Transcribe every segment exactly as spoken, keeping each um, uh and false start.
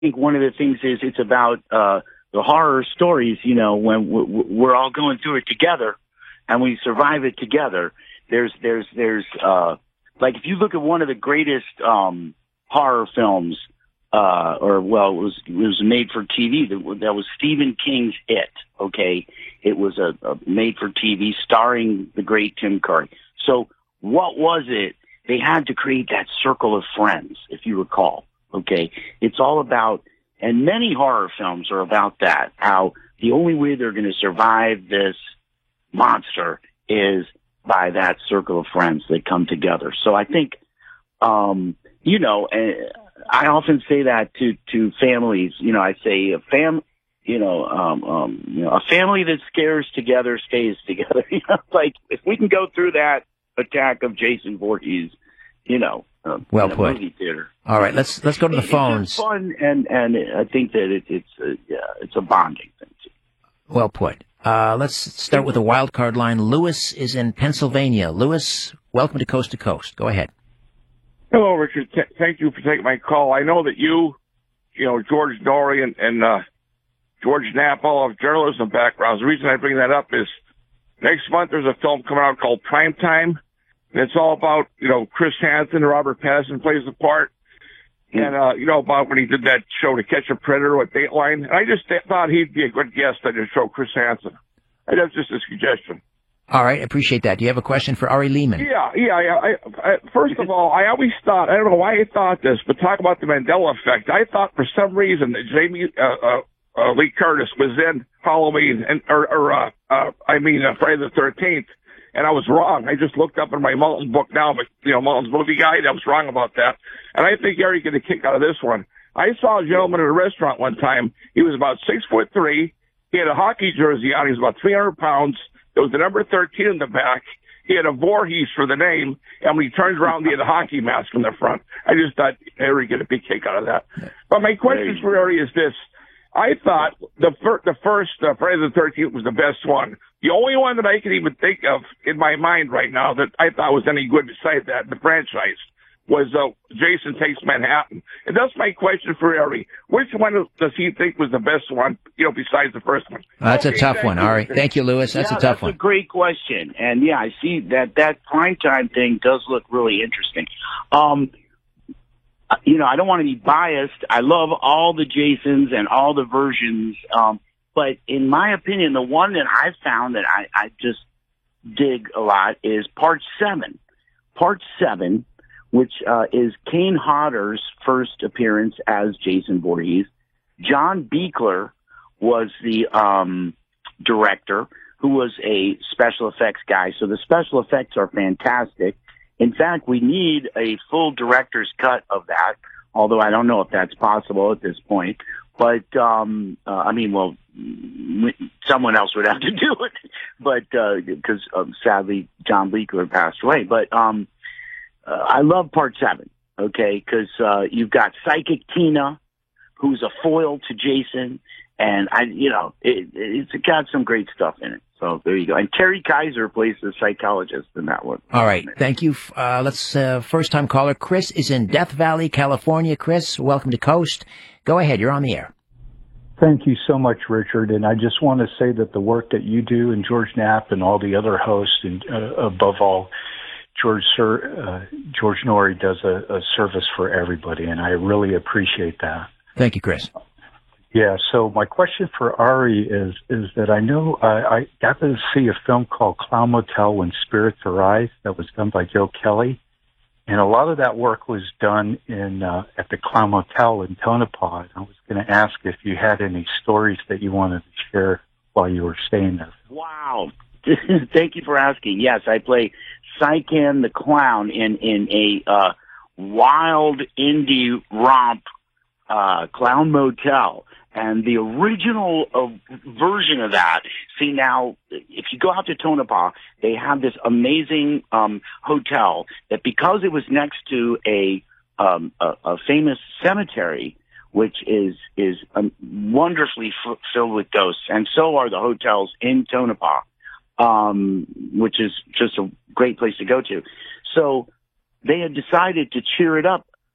think one of the things is it's about uh, the horror stories, you know, when we're all going through it together and we survive it together. There's, there's, there's, uh, like if you look at one of the greatest um, horror films, uh, or well, it was it was made for T V. That, that was Stephen King's It. Okay, it was a, a made for T V starring the great Tim Curry. So what was it? They had to create that circle of friends, if you recall. Okay, it's all about, and many horror films are about that. How the only way they're going to survive this monster is by that circle of friends that come together. So I think, um, you know, I often say that to, to families. You know, I say a fam, you know, um, um, you know, a family that scares together stays together. You know, like if we can go through that attack of Jason Voorhees, you know, uh, well in a put. movie theater. All right, let's let's go to the it, phones. It's just fun, and and I think that it, it's a, yeah, it's a bonding thing too. Well put. Uh, let's start with the wild card line. Lewis is in Pennsylvania. Lewis, welcome to Coast to Coast. Go ahead. Hello, Richard. Th- thank you for taking my call. I know that you, you know, George Noory and, and uh, George Knapp all have journalism backgrounds. The reason I bring that up is next month there's a film coming out called Prime Time, and it's all about, you know, Chris Hansen, Robert Pattinson plays the part, and, uh, you know, about when he did that show To Catch a Predator with Dateline. And I just th- thought he'd be a good guest on your show, Chris Hansen. And that's just a suggestion. All right, appreciate that. Do you have a question for Ari Lehman? Yeah, yeah, yeah. I, I, first of all, I always thought, I don't know why I thought this, but talk about the Mandela effect. I thought for some reason that Jamie uh, uh, uh, Lee Curtis was in Halloween, and or, or uh, uh, I mean uh, Friday the thirteenth, and I was wrong. I just looked up in my Mullen book now, but you know, Mullen's movie guide, I was wrong about that. And I think Ari get a kick out of this one. I saw a gentleman at a restaurant one time. He was about six foot three. He had a hockey jersey on. He was about three hundred pounds. There was the number thirteen in the back. He had a Voorhees for the name, and when he turned around, he had a hockey mask in the front. I just thought Ari get a big kick out of that. But my question for Ari is this. I thought the, fir- the first uh, Friday the thirteenth was the best one. The only one that I can even think of in my mind right now that I thought was any good besides that, the franchise, was uh, Jason Takes Manhattan. And that's my question for Ari. Which one does he think was the best one, you know, besides the first one? Uh, that's okay, a tough one. you. All right. Thank you, Lewis. That's yeah, a tough that's one. That's a great question. And, yeah, I see that that primetime thing does look really interesting. Um, you know, I don't want to be biased. I love all the Jasons and all the versions. Um, but in my opinion, the one that I've found that I, I just dig a lot is part seven. Part seven, which uh, is Kane Hodder's first appearance as Jason Voorhees. John Buechler was the um, director, who was a special effects guy. So the special effects are fantastic. In fact, we need a full director's cut of that, although I don't know if that's possible at this point. But, um, uh, I mean, well, someone else would have to do it, but because uh, um, sadly John Buechler passed away. But um, uh, I love part seven, okay, because uh, you've got Psychic Tina, who's a foil to Jason, and I, you know, it, it's got some great stuff in it. So there you go. And Terry Kaiser plays the psychologist in that one. All right. Thank you. Uh, let's, uh, first time caller. Chris is in Death Valley, California. Chris, welcome to Coast. Go ahead. You're on the air. Thank you so much, Richard. And I just want to say that the work that you do and George Knapp and all the other hosts, and uh, above all, George Sir, uh, George Noory does a, a service for everybody. And I really appreciate that. Thank you, Chris. Yeah, so my question for Ari is is that I know uh, I got to see a film called Clown Motel When Spirits Arise that was done by Joe Kelly, and a lot of that work was done in uh, at the Clown Motel in Tonopah. I was going to ask if you had any stories that you wanted to share while you were staying there. Wow. Thank you for asking. Yes, I play Sycan the Clown in, in a uh, wild indie romp uh, Clown Motel. And the original uh, version of that, see now, if you go out to Tonopah, they have this amazing um, hotel that because it was next to a, um, a, a famous cemetery, which is is um, wonderfully f- filled with ghosts, and so are the hotels in Tonopah, um, which is just a great place to go to. So they had decided to cheer it up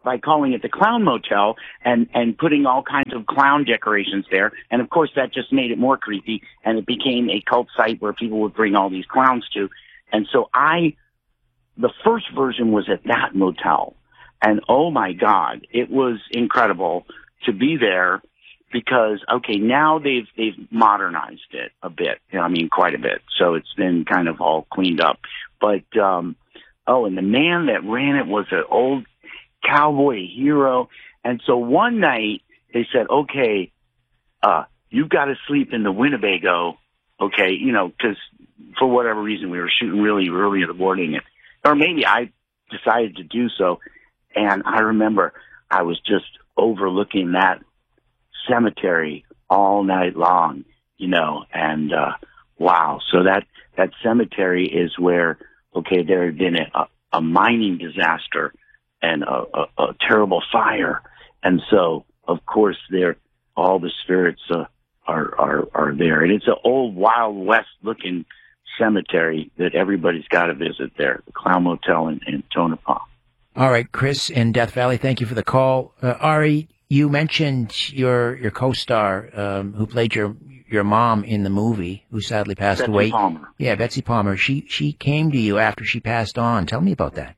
by calling it the Clown Motel and, and putting all kinds of clown decorations there. And of course that just made it more creepy, and it became a cult site where people would bring all these clowns to. And so I, the first version was at that motel. And oh my God, it was incredible to be there because, okay, now they've, they've modernized it a bit. I mean, quite a bit. So it's been kind of all cleaned up. But, um, oh, and the man that ran it was an old cowboy hero. And so one night they said, okay, uh, you've got to sleep in the Winnebago. Okay. You know, cause for whatever reason we were shooting really early in the morning, and, or maybe I decided to do so. And I remember I was just overlooking that cemetery all night long, you know, and, uh, wow. So that, that cemetery is where, okay, there had been a, a mining disaster and a, a, a terrible fire. And so, of course, there, all the spirits uh, are, are, are there. And it's an old Wild West looking cemetery that everybody's got to visit there, the Clown Motel in, in Tonopah. All right, Chris in Death Valley, thank you for the call. Uh, Ari, you mentioned your, your co-star, um, who played your, your mom in the movie, who sadly passed Betsy away. Palmer. Yeah, Betsy Palmer. She, she came to you after she passed on. Tell me about that.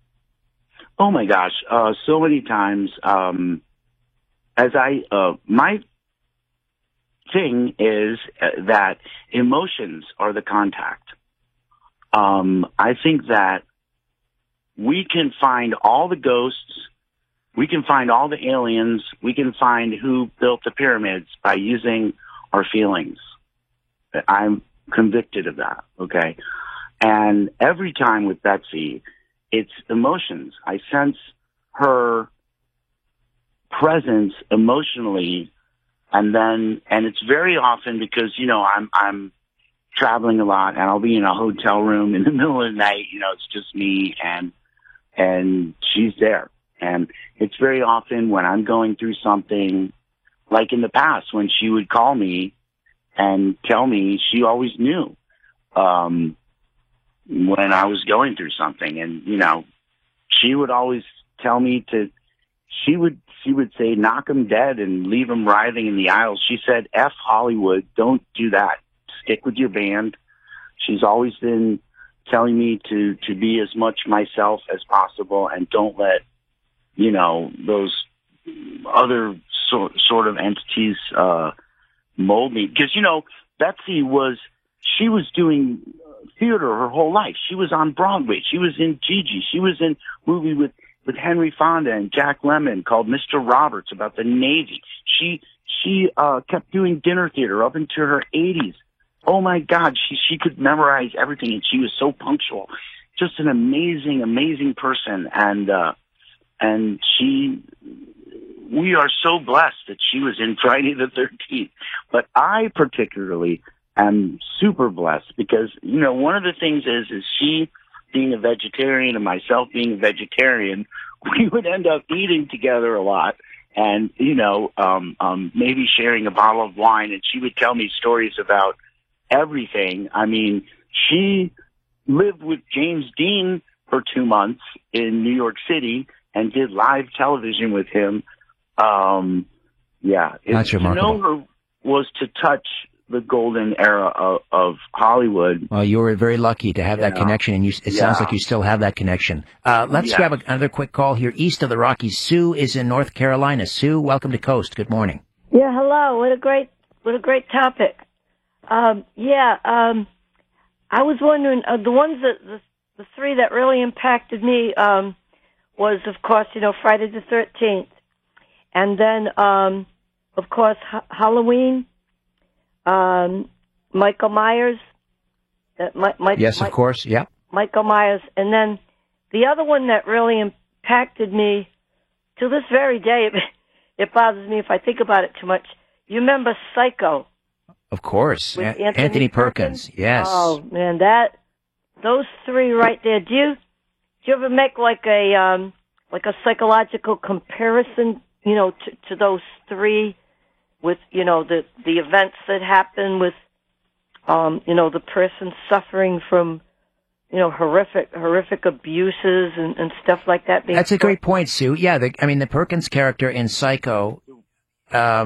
Oh my gosh, uh, so many times, um, as I, uh, my thing is uh, that emotions are the contact. Um, I think that we can find all the ghosts, we can find all the aliens, we can find who built the pyramids by using our feelings. I'm convicted of that, okay? And every time with Betsy, it's emotions. I sense her presence emotionally, and then, and it's very often because, you know, I'm, I'm traveling a lot, and I'll be in a hotel room in the middle of the night, you know, it's just me, and, and she's there. And it's very often when I'm going through something, like in the past, when she would call me and tell me she always knew, um, when I was going through something. And, you know, she would always tell me to, she would, she would say, knock them dead and leave them writhing in the aisles. She said, F Hollywood, don't do that. Stick with your band. She's always been telling me to, to be as much myself as possible and don't let, you know, those other sort, sort of entities, uh, mold me. Because, you know, Betsy was, she was doing theater her whole life. She was on Broadway. She was in Gigi. She was in a movie with, with Henry Fonda and Jack Lemmon called Mister Roberts about the Navy. She, she, uh, kept doing dinner theater up into her eighties. Oh my God, she, she could memorize everything, and she was so punctual. Just an amazing, amazing person. And, uh, and she, we are so blessed that she was in Friday the thirteenth. But I particularly am super blessed because, you know, one of the things is, is she being a vegetarian and myself being a vegetarian, we would end up eating together a lot and, you know, um, um, maybe sharing a bottle of wine, and she would tell me stories about everything. I mean, she lived with James Dean for two months in New York City and did live television with him. Um, yeah. That's it, remarkable. To know her was to touch the golden era of, of Hollywood. Well, you were very lucky to have Yeah. that connection, and you, it Yeah. sounds like you still have that connection. Uh, let's Yeah. grab a, another quick call here. East of the Rockies, Sue is in North Carolina. Sue, welcome to Coast. Good morning. Yeah, hello. What a great, what a great topic. Um, yeah, um, I was wondering, uh, the ones that, the, the three that really impacted me, um, was, of course, you know, Friday the thirteenth. And then, um, of course, ha- Halloween, um, Michael Myers. Uh, my, my, Yes, my, of course. Yeah. Michael Myers. And then the other one that really impacted me to this very day, it, it bothers me if I think about it too much. You remember Psycho? Of course. With A- Anthony, Anthony Perkins. Perkins? Yes. Oh man, that those three right there. Do you do you ever make like a um like a psychological comparison, you know, to, to those three with, you know, the the events that happen with um, you know, the person suffering from you know, horrific, horrific abuses and, and stuff like that. Being That's a great point, Sue. Yeah, the, I mean, the Perkins character in Psycho, um,